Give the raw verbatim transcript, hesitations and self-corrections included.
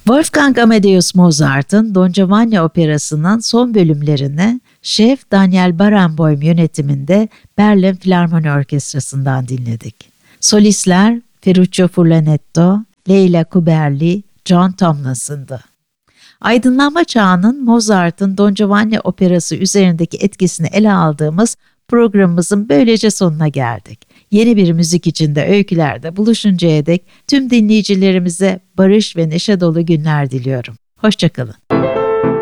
Wolfgang Amadeus Mozart'ın Don Giovanni Operası'nın son bölümlerini şef Daniel Barenboim yönetiminde Berlin Filarmoni Orkestrası'ndan dinledik. Solistler Ferruccio Furlanetto, Leila Kuberli, John Tomlinson'dı. Aydınlanma çağının Mozart'ın Don Giovanni Operası üzerindeki etkisini ele aldığımız programımızın böylece sonuna geldik. Yeni bir müzik içinde öykülerde buluşuncaya dek tüm dinleyicilerimize barış ve neşe dolu günler diliyorum. Hoşça kalın.